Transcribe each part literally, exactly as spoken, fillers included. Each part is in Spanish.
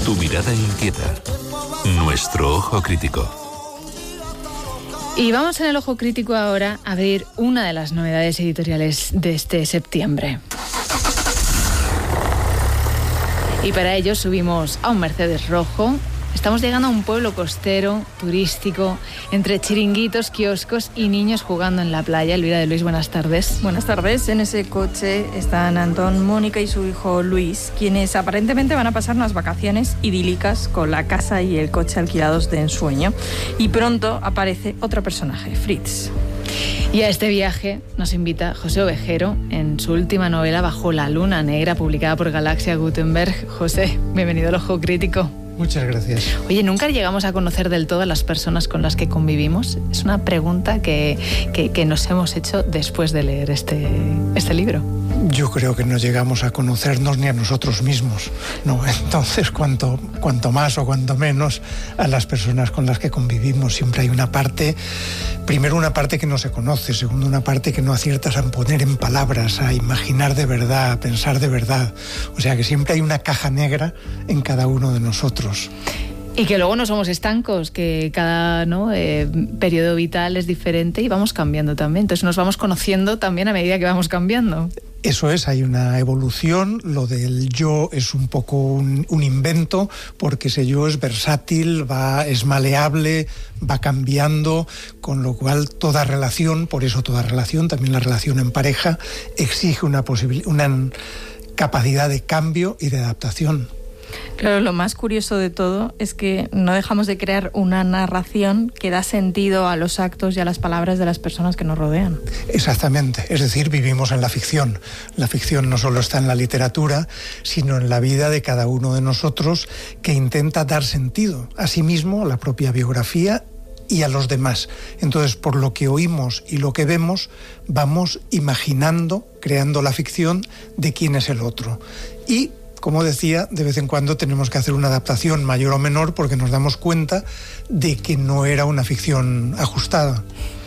Tu mirada inquieta. Nuestro ojo crítico. Y vamos en el ojo crítico ahora a abrir una de las novedades editoriales de este septiembre. Y para ello subimos a un Mercedes rojo. Estamos llegando a un pueblo costero, turístico, entre chiringuitos, kioscos y niños jugando en la playa. Elvira de Luis, buenas tardes. Buenas tardes. En ese coche están Antón, Mónica y su hijo Luis, quienes aparentemente van a pasar unas vacaciones idílicas con la casa y el coche alquilados de ensueño. Y pronto aparece otro personaje, Fritz. Y a este viaje nos invita José Ovejero en su última novela Bajo la luna negra, publicada por Galaxia Gutenberg. José, bienvenido al Ojo Crítico. Muchas gracias. Oye, ¿nunca llegamos a conocer del todo a las personas con las que convivimos? Es una pregunta que, que, que nos hemos hecho después de leer este, este libro. Yo creo que no llegamos a conocernos ni a nosotros mismos, ¿no? Entonces, cuanto, cuanto más o cuanto menos a las personas con las que convivimos, siempre hay una parte, primero una parte que no se conoce, segundo una parte que no aciertas a poner en palabras, a imaginar de verdad, a pensar de verdad. O sea que siempre hay una caja negra en cada uno de nosotros. Y que luego no somos estancos, que cada ¿no? eh, periodo vital es diferente y vamos cambiando también. Entonces nos vamos conociendo también a medida que vamos cambiando. Eso es, hay una evolución. Lo del yo es un poco un, un invento, porque ese yo es versátil, va, es maleable, va cambiando, con lo cual toda relación, por eso toda relación, también la relación en pareja, exige una, posibil- una capacidad de cambio y de adaptación. Claro, lo más curioso de todo es que no dejamos de crear una narración que da sentido a los actos y a las palabras de las personas que nos rodean. Exactamente, es decir, vivimos en la ficción. La ficción no solo está en la literatura, sino en la vida de cada uno de nosotros, que intenta dar sentido a sí mismo, a la propia biografía y a los demás. Entonces, por lo que oímos y lo que vemos, vamos imaginando, creando la ficción de quién es el otro. Y como decía, de vez en cuando tenemos que hacer una adaptación mayor o menor porque nos damos cuenta de que no era una ficción ajustada.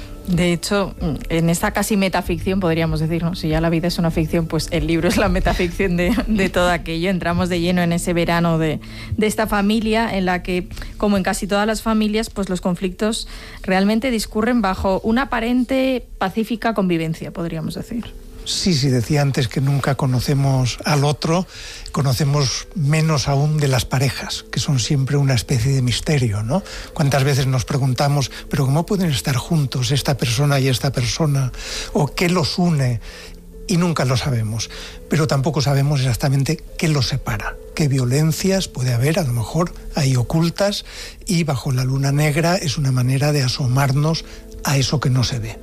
De hecho, en esta casi metaficción podríamos decir, ¿no? Si ya la vida es una ficción, pues el libro es la metaficción de, de todo aquello. Entramos de lleno en ese verano de, de esta familia en la que, como en casi todas las familias, pues los conflictos realmente discurren bajo una aparente pacífica convivencia, podríamos decir. Sí, sí, decía antes que nunca conocemos al otro, conocemos menos aún de las parejas, que son siempre una especie de misterio, ¿no? ¿Cuántas veces nos preguntamos, pero cómo pueden estar juntos esta persona y esta persona? ¿O qué los une? Y nunca lo sabemos, pero tampoco sabemos exactamente qué los separa, qué violencias puede haber, a lo mejor ahí ocultas, y Bajo la luna negra es una manera de asomarnos a eso que no se ve.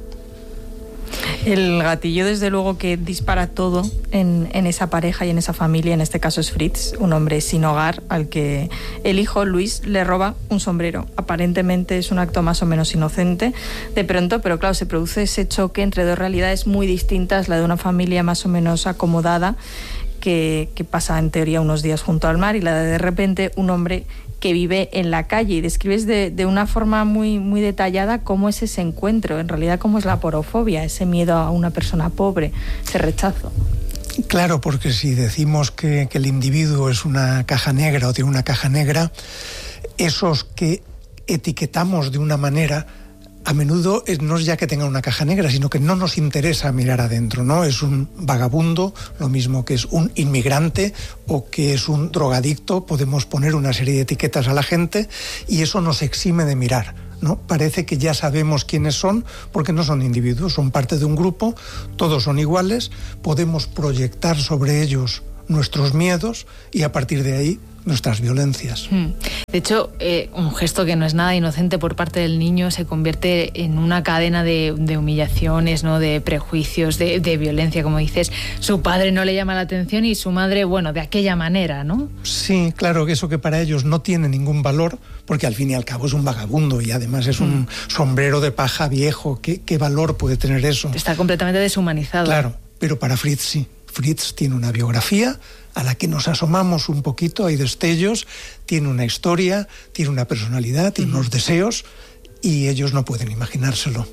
El gatillo, desde luego, que dispara todo en, en esa pareja y en esa familia, en este caso es Fritz, un hombre sin hogar al que el hijo Luis le roba un sombrero. Aparentemente es un acto más o menos inocente de pronto, pero claro, se produce ese choque entre dos realidades muy distintas, la de una familia más o menos acomodada que, que pasa en teoría unos días junto al mar, y la de de repente un hombre que vive en la calle. Y describes de, de una forma muy, muy detallada cómo es ese encuentro, en realidad cómo es la porofobia, ese miedo a una persona pobre, ese rechazo. Claro, porque si decimos que, que el individuo es una caja negra o tiene una caja negra, esos que etiquetamos de una manera, a menudo no es ya que tenga una caja negra, sino que no nos interesa mirar adentro, ¿no? Es un vagabundo, lo mismo que es un inmigrante o que es un drogadicto. Podemos poner una serie de etiquetas a la gente y eso nos exime de mirar, ¿no? Parece que ya sabemos quiénes son porque no son individuos, son parte de un grupo, todos son iguales, podemos proyectar sobre ellos nuestros miedos y a partir de ahí nuestras violencias. De hecho, eh, un gesto que no es nada inocente por parte del niño se convierte en una cadena de, de humillaciones, ¿no? De prejuicios, de, de violencia, como dices. Su padre no le llama la atención y su madre, bueno, de aquella manera, ¿no? Sí, claro, que eso que para ellos no tiene ningún valor, porque al fin y al cabo es un vagabundo y además es un mm. sombrero de paja viejo. ¿Qué, qué valor puede tener eso? Está completamente deshumanizado. Claro, pero para Fritz sí. Fritz tiene una biografía a la que nos asomamos un poquito, hay destellos, tiene una historia, tiene una personalidad, tiene uh-huh. unos deseos, y ellos no pueden imaginárselo.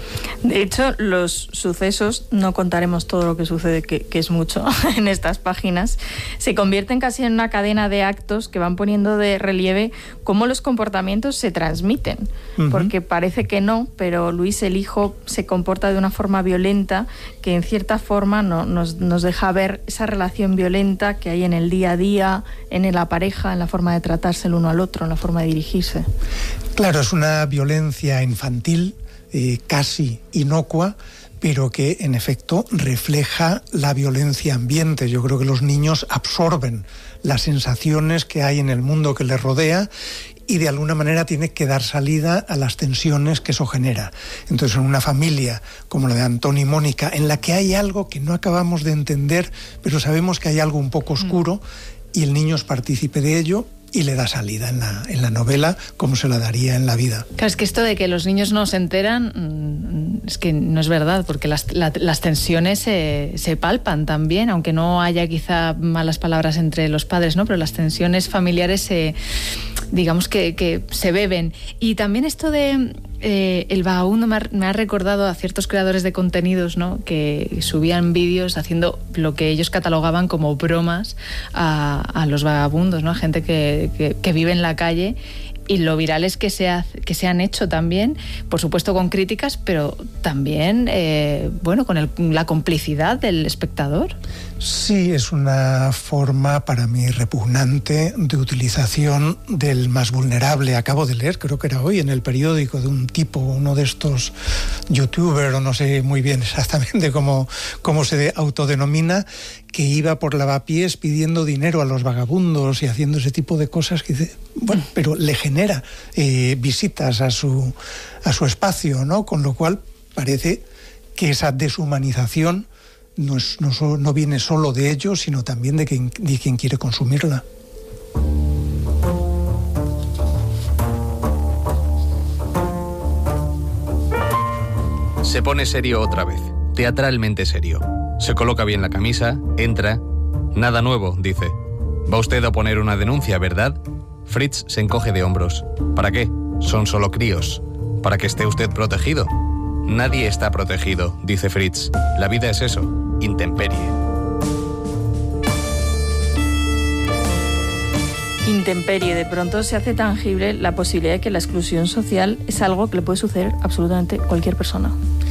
De hecho, los sucesos, no contaremos todo lo que sucede, que, que es mucho en estas páginas, se convierten casi en una cadena de actos que van poniendo de relieve cómo los comportamientos se transmiten. Uh-huh. Porque parece que no, pero Luis, el hijo, se comporta de una forma violenta que en cierta forma no, nos, nos deja ver esa relación violenta que hay en el día a día, en la pareja, en la forma de tratarse el uno al otro, en la forma de dirigirse. Claro, es una violencia infantil, eh, casi inocua, pero que en efecto refleja la violencia ambiente. Yo creo que los niños absorben las sensaciones que hay en el mundo que les rodea y de alguna manera tiene que dar salida a las tensiones que eso genera. Entonces, en una familia como la de Antón y Mónica, en la que hay algo que no acabamos de entender, pero sabemos que hay algo un poco oscuro, mm. y el niño es partícipe de ello, y le da salida en la, en la novela como se la daría en la vida. Claro, es que esto de que los niños no se enteran es que no es verdad, porque las, la, las tensiones se, se palpan también, aunque no haya quizá malas palabras entre los padres, ¿no? Pero las tensiones familiares se, digamos que, que se beben. Y también esto de eh, El vagabundo me ha, me ha recordado a ciertos creadores de contenidos, ¿no? Que subían vídeos haciendo lo que ellos catalogaban como bromas a, a los vagabundos, ¿no? A gente que Que, que vive en la calle, y lo viral es que se, ha, que se han hecho también, por supuesto con críticas, pero también eh, bueno, con el, la complicidad del espectador. Sí, es una forma para mí repugnante de utilización del más vulnerable. Acabo de leer, creo que era hoy, en el periódico, de un tipo, uno de estos youtubers, o no sé muy bien exactamente cómo, cómo se autodenomina, que iba por lavapiés pidiendo dinero a los vagabundos y haciendo ese tipo de cosas que dice, bueno, pero le genera eh, visitas a su, a su espacio, ¿no? Con lo cual parece que esa deshumanización no, es, no, no viene solo de ellos, sino también de quien, de quien quiere consumirla. Se pone serio otra vez, teatralmente serio. Se coloca bien la camisa, entra. Nada nuevo, dice. Va usted a poner una denuncia, ¿verdad? Fritz se encoge de hombros. ¿Para qué? Son solo críos. ¿Para que esté usted protegido? Nadie está protegido, dice Fritz. La vida es eso, intemperie. Intemperie, de pronto se hace tangible la posibilidad de que la exclusión social es algo que le puede suceder a absolutamente cualquier persona.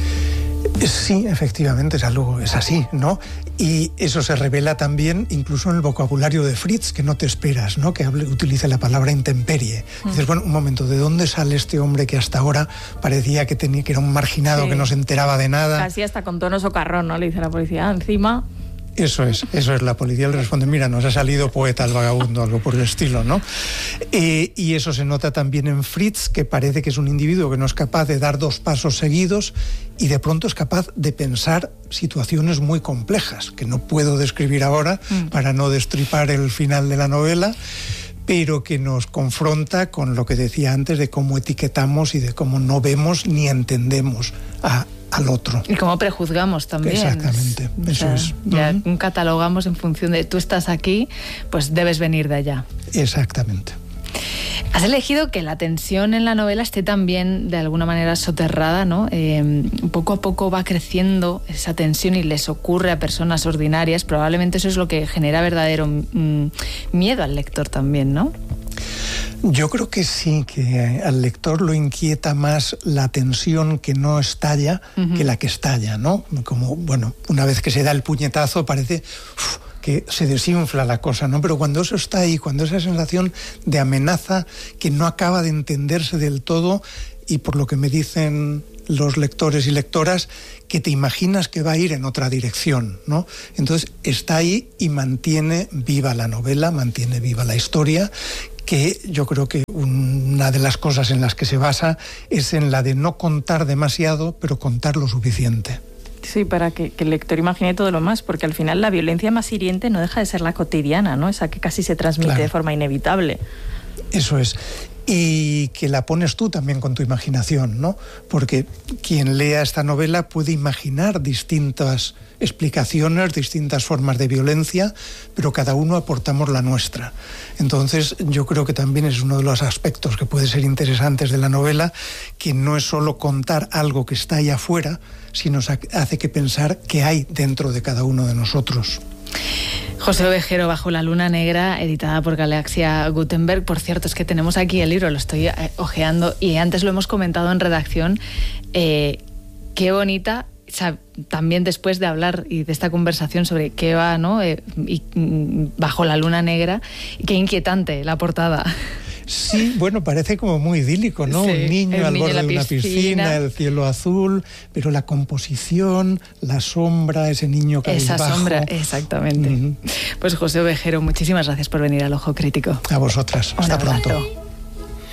Sí, efectivamente, es algo, es así, ¿no? Y eso se revela también incluso en el vocabulario de Fritz, que no te esperas, ¿no? Que hable, utilice la palabra intemperie. Mm. Dices, bueno, un momento, ¿de dónde sale este hombre que hasta ahora parecía que tenía que era un marginado, sí, que no se enteraba de nada? Casi hasta con tono socarrón, ¿no? Le dice la policía, encima... Eso es, eso es, la policía le responde, mira, nos ha salido poeta el vagabundo, algo por el estilo, ¿no? Eh, y eso se nota también en Fritz, que parece que es un individuo que no es capaz de dar dos pasos seguidos y de pronto es capaz de pensar situaciones muy complejas, que no puedo describir ahora mm. para no destripar el final de la novela, pero que nos confronta con lo que decía antes de cómo etiquetamos y de cómo no vemos ni entendemos a al otro. Y cómo prejuzgamos también. Exactamente, o eso sea, es. Ya uh-huh. catalogamos en función de tú estás aquí, pues debes venir de allá. Exactamente. Has elegido que la tensión en la novela esté también de alguna manera soterrada, ¿no? Eh, poco a poco va creciendo esa tensión y les ocurre a personas ordinarias. Probablemente eso es lo que genera verdadero mm, miedo al lector también, ¿no? Yo creo que sí, que al lector lo inquieta más la tensión que no estalla uh-huh. que la que estalla, ¿no? Como, bueno, una vez que se da el puñetazo parece uf, que se desinfla la cosa, ¿no? Pero cuando eso está ahí, cuando esa sensación de amenaza que no acaba de entenderse del todo, y por lo que me dicen los lectores y lectoras, que te imaginas que va a ir en otra dirección, ¿no? Entonces está ahí y mantiene viva la novela, mantiene viva la historia, que yo creo que una de las cosas en las que se basa es en la de no contar demasiado, pero contar lo suficiente. Sí, para que, que el lector imagine todo lo más, porque al final la violencia más hiriente no deja de ser la cotidiana, ¿no? Esa que casi se transmite claro. de forma inevitable. Eso es. y que la pones tú también con tu imaginación, ¿no? Porque quien lea esta novela puede imaginar distintas explicaciones, distintas formas de violencia, pero cada uno aportamos la nuestra. Entonces, yo creo que también es uno de los aspectos que puede ser interesantes de la novela, que no es solo contar algo que está ahí afuera, sino hace que pensar qué hay dentro de cada uno de nosotros. José Ovejero, Bajo la luna negra, editada por Galaxia Gutenberg. Por cierto, es que tenemos aquí el libro, lo estoy ojeando y antes lo hemos comentado en redacción. Eh, qué bonita, o sea, también después de hablar y de esta conversación sobre qué va, ¿no? Eh, y, Bajo la luna negra, qué inquietante la portada. Sí, bueno, parece como muy idílico, ¿no? Sí, un niño al niño borde de una piscina. piscina, el cielo azul, pero la composición, la sombra, ese niño cabizbajo. Esa sombra, exactamente. Uh-huh. Pues José Ovejero, muchísimas gracias por venir al Ojo Crítico. A vosotras, hasta pronto.